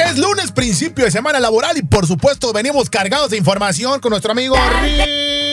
Es lunes, principio de semana laboral y por supuesto venimos cargados de información con nuestro amigo Rigo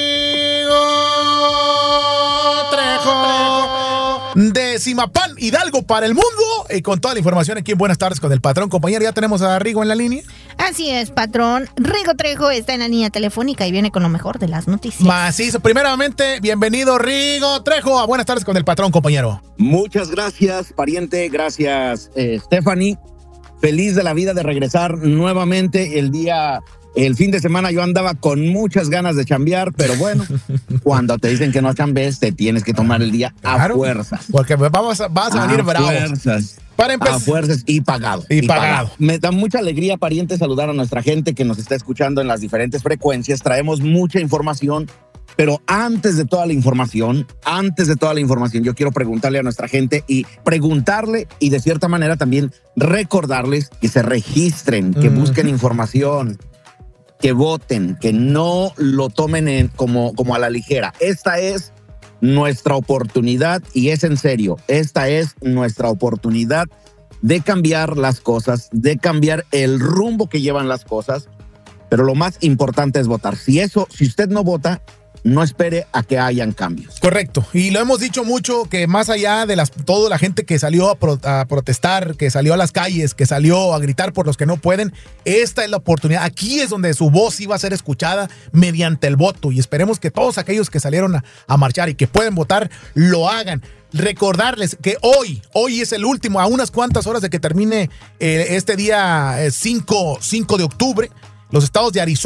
Trejo de Zimapán, Hidalgo para el mundo, y con toda la información aquí en Buenas Tardes con el patrón. Compañero, ¿ya tenemos a Rigo en la línea? Así es, patrón. Rigo Trejo está en la línea telefónica y viene con lo mejor de las noticias. Macizo. Primeramente, bienvenido Rigo Trejo a Buenas Tardes con el patrón, compañero. Muchas gracias, pariente. Gracias, Stephanie. Feliz de la vida de regresar nuevamente el fin de semana. Yo andaba con muchas ganas de chambear, pero bueno, cuando te dicen que no chambes, te tienes que tomar el día a fuerzas. Porque vas a venir bravo. Para empezar. A fuerzas y pagado. Y pagado. Me da mucha alegría, pariente, saludar a nuestra gente que nos está escuchando en las diferentes frecuencias. Traemos mucha información, pero antes de toda la información, yo quiero preguntarle a nuestra gente y de cierta manera también recordarles que se registren, que busquen información, que voten, que no lo tomen como a la ligera. Esta es nuestra oportunidad y es en serio. Esta es nuestra oportunidad de cambiar las cosas, de cambiar el rumbo que llevan las cosas, pero lo más importante es votar. Si usted no vota, no espere a que hayan cambios. Correcto. Y lo hemos dicho mucho, que más allá de toda la gente que salió a protestar, que salió a las calles, que salió a gritar por los que no pueden, esta es la oportunidad. Aquí es donde su voz iba a ser escuchada mediante el voto. Y esperemos que todos aquellos que salieron a marchar y que pueden votar, lo hagan. Recordarles que hoy es el último, a unas cuantas horas de que termine este día 5 de octubre, los estados de Arizona,